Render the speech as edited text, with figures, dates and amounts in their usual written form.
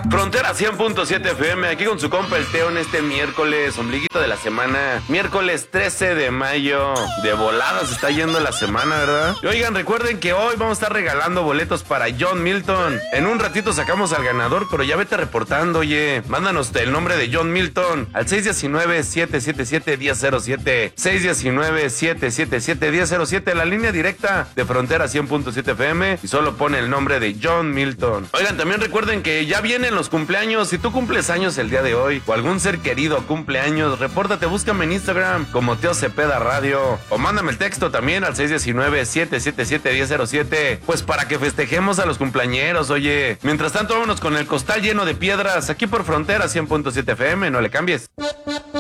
Frontera 100.7 FM, aquí con su compa el Teo en este miércoles, ombliguito de la semana, miércoles 13 de mayo. De volada se está yendo la semana, ¿verdad? Y oigan, recuerden que hoy vamos a estar regalando boletos para John Milton. En un ratito sacamos al ganador, pero ya vete reportando, oye. Mándanos el nombre de John Milton al 619-777-1007. 619-777-1007, la línea directa de Frontera 100.7 FM, y solo pone el nombre de John Milton. Oigan, también recuerden que ya vienen los cumpleaños. Si tú cumples años el día de hoy o algún ser querido cumpleaños, repórtate, búscame en Instagram como Teo Cepeda Radio o mándame el texto también al 619-777-1007, pues para que festejemos a los cumpleañeros, oye. Mientras tanto, vámonos con el costal lleno de piedras aquí por Frontera 100.7 FM, no le cambies.